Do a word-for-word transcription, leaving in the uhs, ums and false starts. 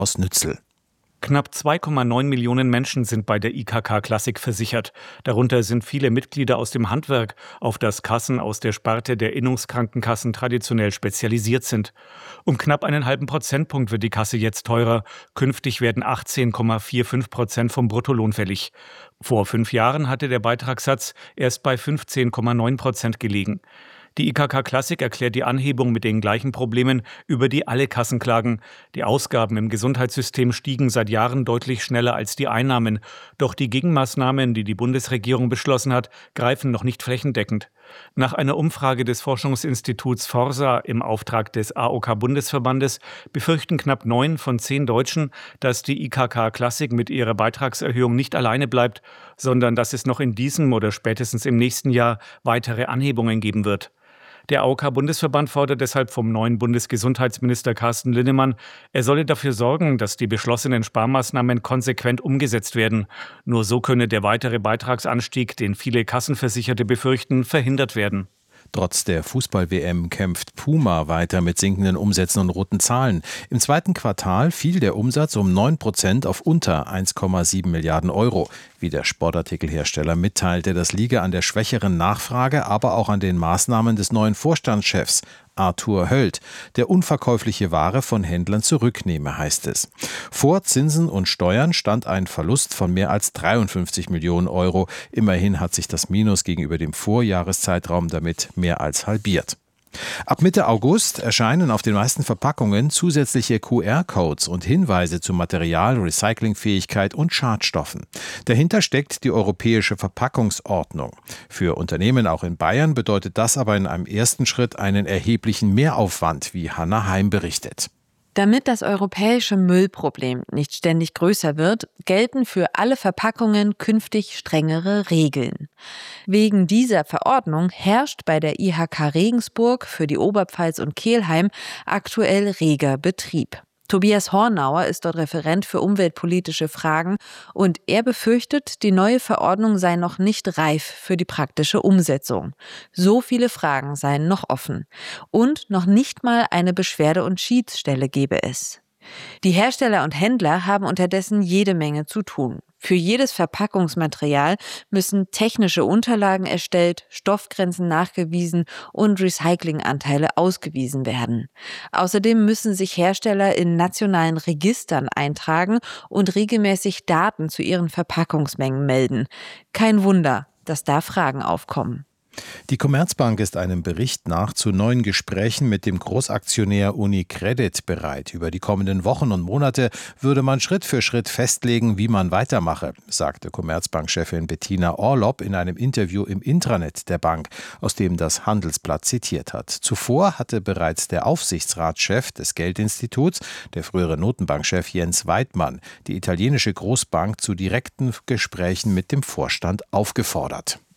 aus Nützel. Knapp zwei Komma neun Millionen Menschen sind bei der I K K Klassik versichert. Darunter sind viele Mitglieder aus dem Handwerk, auf das Kassen aus der Sparte der Innungskrankenkassen traditionell spezialisiert sind. Um knapp einen halben Prozentpunkt wird die Kasse jetzt teurer. Künftig werden achtzehn Komma fünfundvierzig Prozent vom Bruttolohn fällig. Vor fünf Jahren hatte der Beitragssatz erst bei fünfzehn Komma neun Prozent gelegen. Die I K K Klassik erklärt die Anhebung mit den gleichen Problemen, über die alle Kassen klagen. Die Ausgaben im Gesundheitssystem stiegen seit Jahren deutlich schneller als die Einnahmen. Doch die Gegenmaßnahmen, die die Bundesregierung beschlossen hat, greifen noch nicht flächendeckend. Nach einer Umfrage des Forschungsinstituts Forsa im Auftrag des A O K-Bundesverbandes befürchten knapp neun von zehn Deutschen, dass die I K K Klassik mit ihrer Beitragserhöhung nicht alleine bleibt, sondern dass es noch in diesem oder spätestens im nächsten Jahr weitere Anhebungen geben wird. Der A O K-Bundesverband fordert deshalb vom neuen Bundesgesundheitsminister Carsten Linnemann, er solle dafür sorgen, dass die beschlossenen Sparmaßnahmen konsequent umgesetzt werden. Nur so könne der weitere Beitragsanstieg, den viele Kassenversicherte befürchten, verhindert werden. Trotz der Fußball-W M kämpft Puma weiter mit sinkenden Umsätzen und roten Zahlen. Im zweiten Quartal fiel der Umsatz um neun Prozent auf unter eins Komma sieben Milliarden Euro. Wie der Sportartikelhersteller mitteilte, das liege an der schwächeren Nachfrage, aber auch an den Maßnahmen des neuen Vorstandschefs Arthur Höld, der unverkäufliche Ware von Händlern zurücknehme, heißt es. Vor Zinsen und Steuern stand ein Verlust von mehr als dreiundfünfzig Millionen Euro. Immerhin hat sich das Minus gegenüber dem Vorjahreszeitraum damit mehr als halbiert. Ab Mitte August erscheinen auf den meisten Verpackungen zusätzliche Q R-Codes und Hinweise zu Material, Recyclingfähigkeit und Schadstoffen. Dahinter steckt die europäische Verpackungsordnung. Für Unternehmen auch in Bayern bedeutet das aber in einem ersten Schritt einen erheblichen Mehraufwand, wie Hannah Heim berichtet. Damit das europäische Müllproblem nicht ständig größer wird, gelten für alle Verpackungen künftig strengere Regeln. Wegen dieser Verordnung herrscht bei der I H K Regensburg für die Oberpfalz und Kelheim aktuell reger Betrieb. Tobias Hornauer ist dort Referent für umweltpolitische Fragen und er befürchtet, die neue Verordnung sei noch nicht reif für die praktische Umsetzung. So viele Fragen seien noch offen und noch nicht mal eine Beschwerde- und Schiedsstelle gebe es. Die Hersteller und Händler haben unterdessen jede Menge zu tun. Für jedes Verpackungsmaterial müssen technische Unterlagen erstellt, Stoffgrenzen nachgewiesen und Recyclinganteile ausgewiesen werden. Außerdem müssen sich Hersteller in nationalen Registern eintragen und regelmäßig Daten zu ihren Verpackungsmengen melden. Kein Wunder, dass da Fragen aufkommen. Die Commerzbank ist einem Bericht nach zu neuen Gesprächen mit dem Großaktionär UniCredit bereit. Über die kommenden Wochen und Monate würde man Schritt für Schritt festlegen, wie man weitermache, sagte Commerzbank-Chefin Bettina Orlopp in einem Interview im Intranet der Bank, aus dem das Handelsblatt zitiert hat. Zuvor hatte bereits der Aufsichtsratschef des Geldinstituts, der frühere Notenbankchef Jens Weidmann, die italienische Großbank zu direkten Gesprächen mit dem Vorstand aufgefordert.